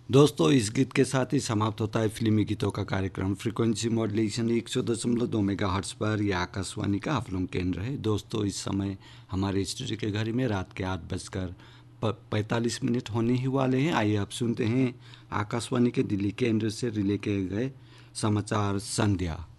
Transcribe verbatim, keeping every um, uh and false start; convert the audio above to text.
दोस्तों, इस गीत के साथ ही समाप्त होता है फिल्मी गीतों का कार्यक्रम। फ्रीक्वेंसी मॉड्यूलेशन एक सौ दशमलव दो मेगा हर्ट्स पर यह आकाशवाणी का आप लोग केंद्र है। दोस्तों, इस समय हमारे स्टूडियो के घड़ी में रात के आठ बजकर पैंतालीस मिनट होने ही वाले हैं। आइए आप सुनते हैं आकाशवाणी के दिल्ली केंद्र से रिले किए गए समाचार संध्या।